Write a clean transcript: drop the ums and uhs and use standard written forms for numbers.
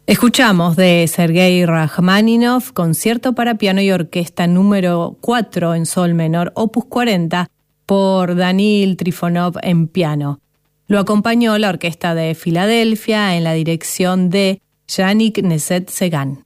Escuchamos de Sergei Rachmaninoff, concierto para piano y orquesta número 4 en sol menor, opus 40, por Danil Trifonov en piano. Lo acompañó la Orquesta de Filadelfia en la dirección de Yannick Nézet-Séguin.